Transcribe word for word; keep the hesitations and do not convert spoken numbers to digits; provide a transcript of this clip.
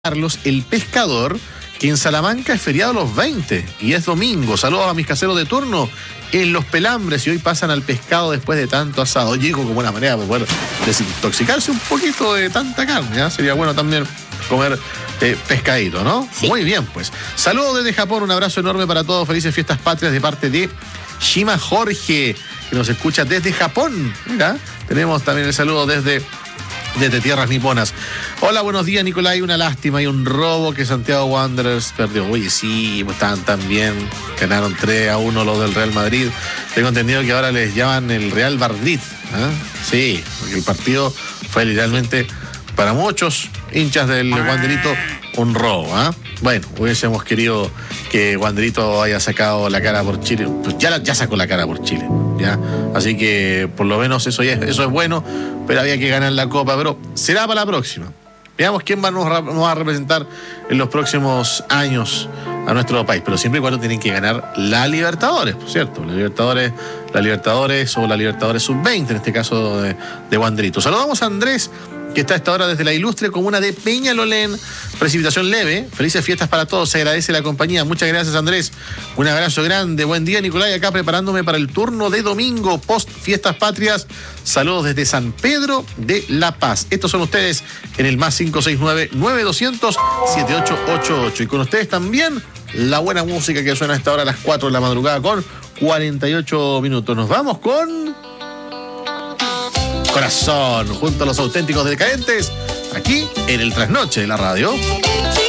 Carlos el Pescador, que en Salamanca es feriado los veinte y es domingo. Saludos a mis caseros de turno en Los Pelambres, y hoy pasan al pescado después de tanto asado. Llego como una manera para poder desintoxicarse un poquito de tanta carne, ¿eh? Sería bueno también comer eh, pescadito, ¿no? Sí. Muy bien, pues. Saludos desde Japón, un abrazo enorme para todos. Felices fiestas patrias de parte de Shima Jorge, que nos escucha desde Japón. Mira, tenemos también el saludo desde... desde tierras niponas. Hola, buenos días, Nicolai. Una lástima y un robo que Santiago Wanderers perdió. Oye, sí, estaban tan bien. Ganaron tres a uno los del Real Madrid. Tengo entendido que ahora les llaman el Real Madrid. ¿eh? Sí, porque el partido fue literalmente, para muchos hinchas del Wanderito, un robo. ¿eh? Bueno, hubiésemos querido que Wanderito haya sacado la cara por Chile. Pues ya, ya sacó la cara por Chile. ¿ya? Así que por lo menos eso, ya, eso es bueno, pero había que ganar la Copa. Pero será para la próxima. Veamos quién va, nos, nos va a representar en los próximos años a nuestro país, pero siempre y cuando tienen que ganar la Libertadores, por cierto, la Libertadores, la Libertadores o la Libertadores sub veinte, en este caso de, de Wanderito. Saludamos a Andrés, que está a esta hora desde la ilustre comuna de Peñalolén. Precipitación leve. Felices fiestas para todos. Se agradece la compañía. Muchas gracias, Andrés. Un abrazo grande. Buen día, Nicolai. Acá preparándome para el turno de domingo post Fiestas Patrias. Saludos desde San Pedro de La Paz. Estos son ustedes en el más cinco seis nueve, nueve dos cero cero, siete ocho ocho ocho. Y con ustedes también la buena música que suena a esta hora a las cuatro de la madrugada con cuarenta y ocho minutos. Nos vamos con... Corazón, junto a los auténticos decadentes, aquí en el Trasnoche de la radio.